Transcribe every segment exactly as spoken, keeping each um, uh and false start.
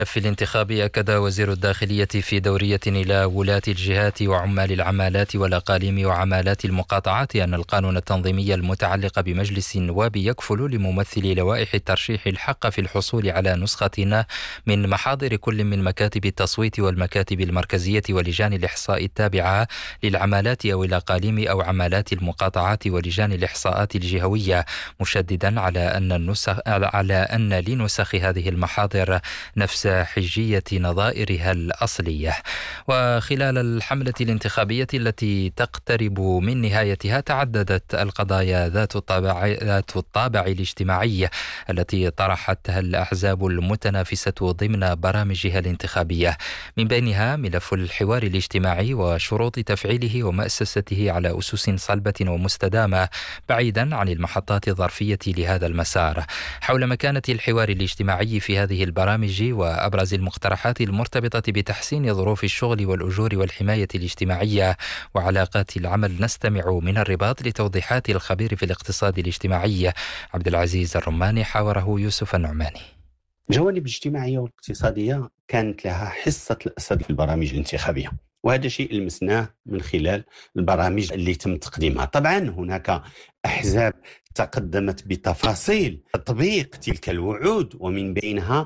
في الانتخاب أكد وزير الداخلية في دورية إلى ولاة الجهات وعمال العمالات والأقاليم وعمالات المقاطعات أن القانون التنظيمي المتعلق بمجلس النواب يكفل لممثلي لوائح الترشيح الحق في الحصول على نسخة من محاضر كل من مكاتب التصويت والمكاتب المركزية ولجان الإحصاء التابعة للعمالات أو الأقاليم أو عمالات المقاطعات ولجان الإحصاءات الجهوية، مشددا على أن النسخ على أن لنسخ هذه المحاضر نفس حجية نظائرها الأصلية. وخلال الحملة الانتخابية التي تقترب من نهايتها تعددت القضايا ذات الطابع, ذات الطابع الاجتماعي التي طرحتها الأحزاب المتنافسة ضمن برامجها الانتخابية، من بينها ملف الحوار الاجتماعي وشروط تفعيله ومؤسسته على أسس صلبة ومستدامة بعيدا عن المحطات الظرفية لهذا المسار. حول مكانة الحوار الاجتماعي في هذه البرامج وأبرز المقترحات المرتبطة بتحسين ظروف الشغل والأجور والحماية الاجتماعية وعلاقات العمل، نستمع من الرباط لتوضيحات الخبير في الاقتصاد الاجتماعي عبد العزيز الرماني، حاوره يوسف النعماني. الجوانب الاجتماعية والاقتصادية كانت لها حصة الأسد في البرامج الانتخابية، وهذا شيء لمسناه من خلال البرامج اللي تم تقديمها. طبعا هناك أحزاب تقدمت بتفاصيل تطبيق تلك الوعود، ومن بينها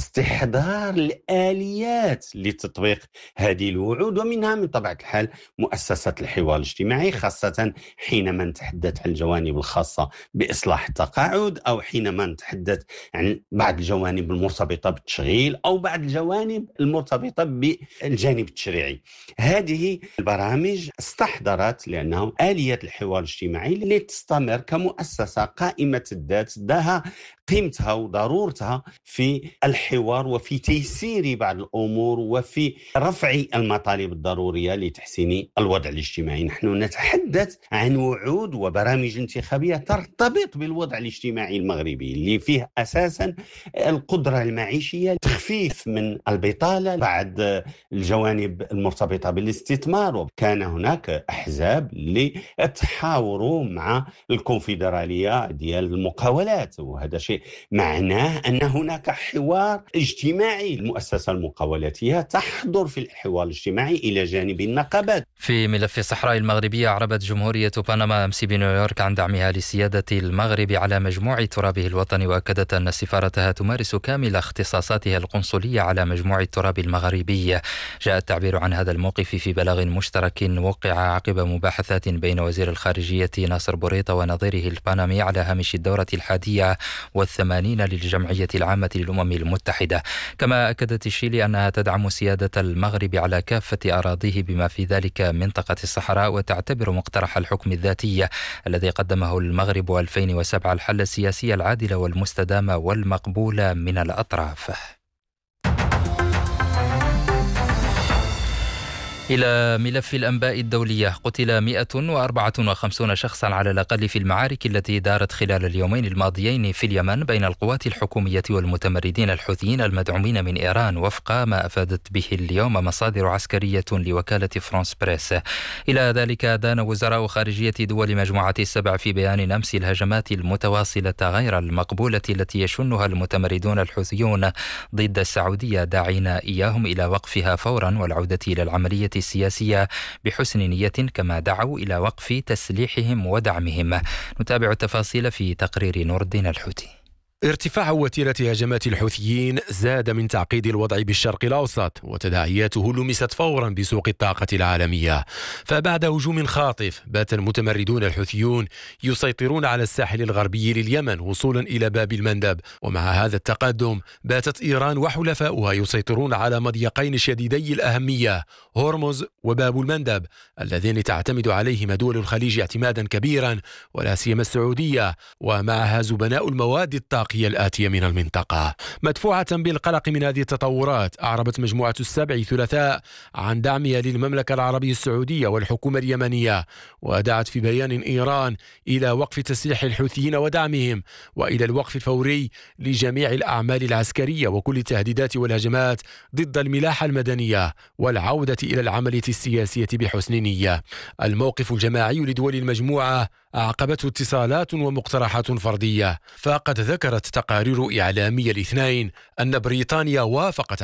استحضار الآليات لتطبيق هذه الوعود، ومنها من طبيعة الحال مؤسسة الحوار الاجتماعي، خاصة حينما نتحدث عن الجوانب الخاصة بإصلاح التقاعد، أو حينما نتحدث عن بعض الجوانب المرتبطة بالتشغيل، أو بعض الجوانب المرتبطة بالجانب التشريعي. هذه البرامج استحضرت لأنه آليات الحوار الاجتماعي اللي تستمر كمؤسسة قائمة الذات، لها قيمتها وضرورتها في الحوار وفي تيسير بعض الأمور وفي رفع المطالب الضرورية لتحسين الوضع الاجتماعي. نحن نتحدث عن وعود وبرامج انتخابية ترتبط بالوضع الاجتماعي المغربي اللي فيه أساسا القدرة المعيشية، تخفيف من البطالة، بعد الجوانب المرتبطة بالاستثمار. وكان هناك أحزاب اللي تحاوروا مع الكونفدرالية ديال المقاولات، وهذا شيء معناه أن هناك حوار اجتماعي. المؤسسة المقاولاتية تحضر في الحوار الاجتماعي إلى جانب النقابات. في ملف الصحراء المغربية، أعربت جمهورية بنما أمس بنيويورك عن دعمها لسيادة المغرب على مجموع ترابه الوطني، وأكدت أن سفارتها تمارس كامل اختصاصاتها القنصلية على مجموع التراب المغربي. جاء التعبير عن هذا الموقف في بلاغ مشترك وقع عقب مباحثات بين وزير الخارجية ناصر بوريطة ونظيره البنمي على هامش الدورة الحادية والثمانين للجمعية العامة للأمم المتحدة. كما أكدت الشيلي أنها تدعم سيادة المغرب على كافة أراضيه بما في ذلك منطقة الصحراء، وتعتبر مقترح الحكم الذاتي الذي قدمه المغرب ألفين وسبعة الحل السياسي العادل والمستدام والمقبول من الأطراف. إلى ملف الأنباء الدولية، قتل مئة وأربعة وخمسين شخصا على الأقل في المعارك التي دارت خلال اليومين الماضيين في اليمن بين القوات الحكومية والمتمردين الحوثيين المدعومين من إيران، وفق ما أفادت به اليوم مصادر عسكرية لوكالة فرانس بريس. إلى ذلك دان وزراء خارجية دول مجموعة السبع في بيان أمس الهجمات المتواصلة غير المقبولة التي يشنها المتمردون الحوثيون ضد السعودية، داعين إياهم إلى وقفها فورا والعودة إلى العملية السياسية بحسن نية، كما دعوا إلى وقف تسليحهم ودعمهم. نتابع التفاصيل في تقرير نور الدين الحوتي. ارتفاع وتيرة هجمات الحوثيين زاد من تعقيد الوضع بالشرق الأوسط، وتداعياته لمست فورا بسوق الطاقة العالمية. فبعد هجوم خاطف بات المتمردون الحوثيون يسيطرون على الساحل الغربي لليمن وصولا إلى باب المندب، ومع هذا التقدم باتت إيران وحلفاؤها يسيطرون على مضيقين شديدي الأهمية، هرمز وباب المندب، اللذين تعتمد عليهما دول الخليج اعتمادا كبيرا، ولا سيما السعودية، ومعها زبناء المواد الطاقة هي الآتية من المنطقة. مدفوعة بالقلق من هذه التطورات، أعربت مجموعة السبع الثلاثاء عن دعمها للمملكة العربية السعودية والحكومة اليمنية، ودعت في بيان إيران إلى وقف تسليح الحوثيين ودعمهم، وإلى الوقف الفوري لجميع الأعمال العسكرية وكل التهديدات والهجمات ضد الملاحة المدنية، والعودة إلى العملية السياسية بحسن نية. الموقف الجماعي لدول المجموعة أعقبته اتصالات ومقترحات فردية، فقد ذكرت تقارير إعلامية الاثنين أن بريطانيا وافقت